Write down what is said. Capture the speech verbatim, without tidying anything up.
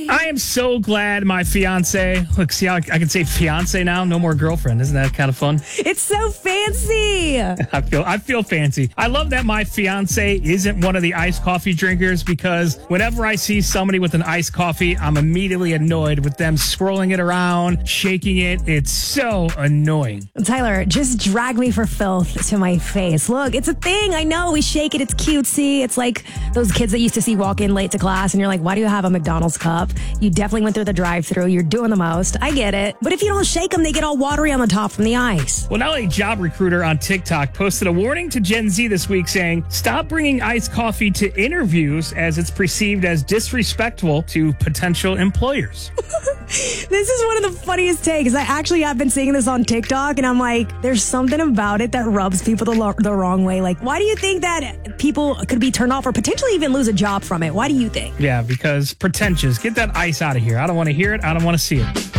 I am so glad my fiance, look, see how I, I can say fiance now? No more girlfriend. Isn't that kind of fun? It's so fancy. I feel I feel fancy. I love that my fiance isn't one of the iced coffee drinkers because whenever I see somebody with an iced coffee, I'm immediately annoyed with them swirling it around, shaking it. It's so annoying. Tyler, just drag me for filth to my face. Look, it's a thing. I know we shake it. It's cutesy. It's like those kids that used to see walk in late to class and you're like, why do you have a McDonald's cup? You definitely went through the drive-thru. You're doing the most. I get it. But if you don't shake them, they get all watery on the top from the ice. Well, now a job recruiter on TikTok posted a warning to Gen Z this week saying, stop bringing iced coffee to interviews as it's perceived as disrespectful to potential employers. This is one of the funniest takes. I actually have been seeing this on TikTok, and I'm like, there's something about it that rubs people the, lo- the wrong way. Like, why do you think that people could be turned off or potentially even lose a job from it? Why do you think? Yeah, because pretentious. Get that ice out of here. I don't want to hear it. I don't want to see it.